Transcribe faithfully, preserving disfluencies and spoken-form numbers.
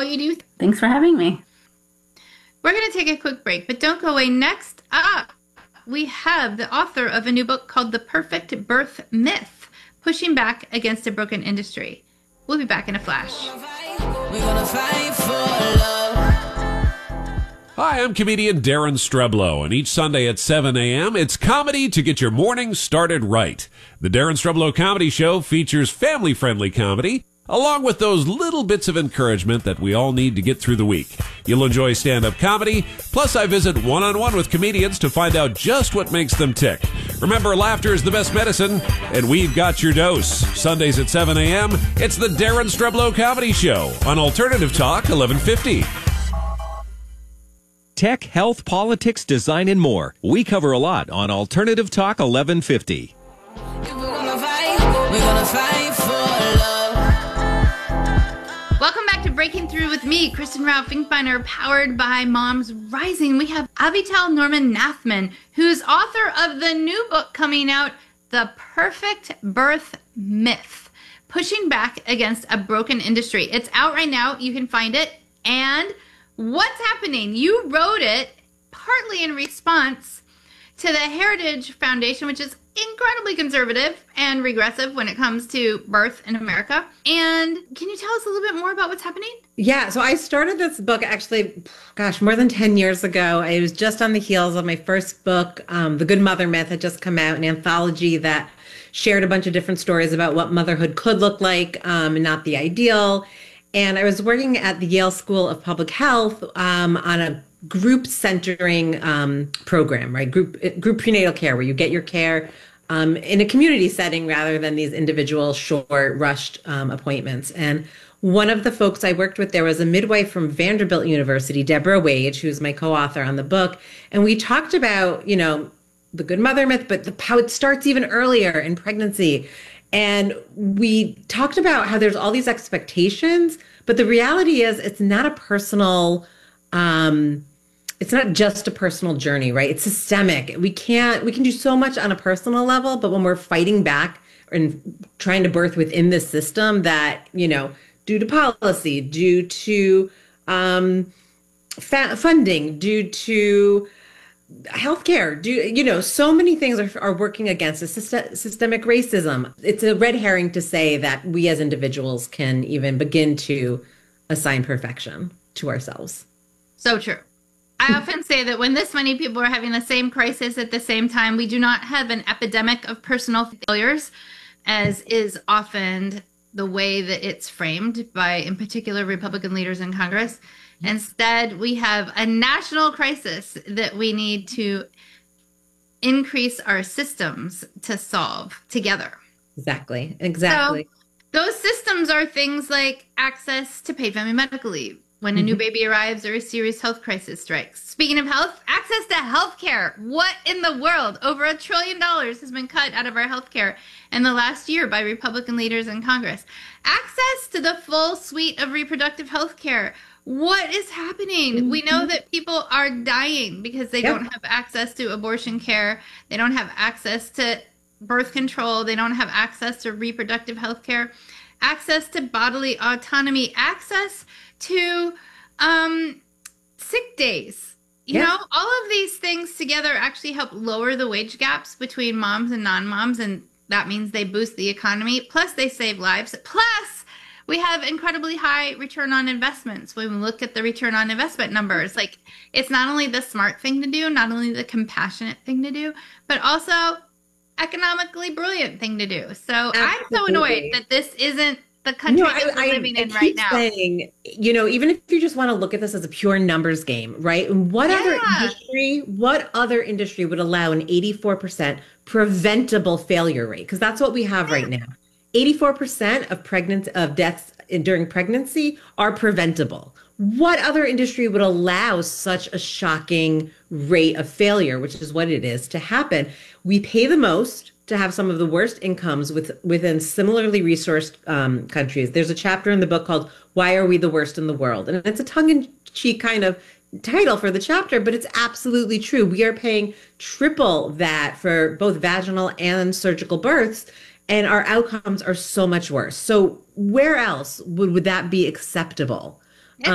you do. Thanks for having me. We're going to take a quick break, but don't go away. Next up, we have the author of a new book called The Perfect Birth Myth, Pushing Back Against a Broken Industry. We'll be back in a flash. We're gonna fight for love. Hi, I'm comedian Darren Streblow, and each Sunday at seven a.m., it's comedy to get your morning started right. The Darren Streblow Comedy Show features family-friendly comedy, along with those little bits of encouragement that we all need to get through the week. You'll enjoy stand-up comedy, plus I visit one-on-one with comedians to find out just what makes them tick. Remember, laughter is the best medicine, and we've got your dose. Sundays at seven a.m., it's the Darren Streblow Comedy Show on Alternative Talk eleven fifty. Tech, health, politics, design, and more. We cover a lot on Alternative Talk eleven fifty. If we're gonna fight, we're gonna fight for love. Welcome back to Breaking Through with me, Kristen Rao Finkbeiner, powered by Moms Rising. We have Avital Norman Nathman, who's author of the new book coming out, The Perfect Birth Myth, Pushing Back Against a Broken Industry. It's out right now. You can find it. And what's happening? You wrote it partly in response to the Heritage Foundation, which is incredibly conservative and regressive when it comes to birth in America. And can you tell us a little bit more about what's happening? Yeah, so I started this book actually, gosh, more than ten years ago. It was just on the heels of my first book, um, The Good Mother Myth, had just come out, an anthology that shared a bunch of different stories about what motherhood could look like, um, and not the ideal. And I was working at the Yale School of Public Health um, on a group centering um, program, right? Group group prenatal care, where you get your care um, in a community setting rather than these individual short rushed um, appointments. And one of the folks I worked with there was a midwife from Vanderbilt University, Deborah Wage, who's my co-author on the book. And we talked about, you know, the good mother myth, but the, how it starts even earlier in pregnancy. And we talked about how there's all these expectations, but the reality is it's not a personal, um, it's not just a personal journey, right? It's systemic. We can't, we can do so much on a personal level, but when we're fighting back and trying to birth within this system that, you know, due to policy, due to um, fa- funding, due to healthcare, do you know, so many things are, are working against a syst- systemic racism. It's a red herring to say that we as individuals can even begin to assign perfection to ourselves. So true. I often say that when this many people are having the same crisis at the same time, we do not have an epidemic of personal failures, as is often the way that it's framed by, in particular, Republican leaders in Congress. Instead, we have a national crisis that we need to increase our systems to solve together. Exactly. Exactly. So those systems are things like access to paid family medical leave when a new baby arrives or a serious health crisis strikes. Speaking of health, access to health care. What in the world? Over a trillion dollars has been cut out of our health care in the last year by Republican leaders in Congress. Access to the full suite of reproductive health care. What is happening? We know that people are dying because they yep. don't have access to abortion care. They don't have access to birth control. They don't have access to reproductive health care, access to bodily autonomy, access to um, sick days. You yep. know, all of these things together actually help lower the wage gaps between moms and non-moms, and that means they boost the economy. Plus, they save lives. Plus, we have incredibly high return on investments. When we look at the return on investment numbers, like, it's not only the smart thing to do, not only the compassionate thing to do, but also economically brilliant thing to do. So Absolutely. I'm so annoyed that this isn't the country no, that we're I, living I, in I right now. Saying, you know, even if you just want to look at this as a pure numbers game, right? What yeah. other industry, what other industry would allow an eighty-four percent preventable failure rate? Because that's what we have yeah. right now. eighty-four percent of pregnant of deaths in, during pregnancy are preventable. What other industry would allow such a shocking rate of failure, which is what it is, to happen? We pay the most to have some of the worst incomes with, within similarly resourced um, countries. There's a chapter in the book called Why Are We the Worst in the World? And it's a tongue-in-cheek kind of title for the chapter, but it's absolutely true. We are paying triple that for both vaginal and surgical births, and our outcomes are so much worse. So where else would, would that be acceptable?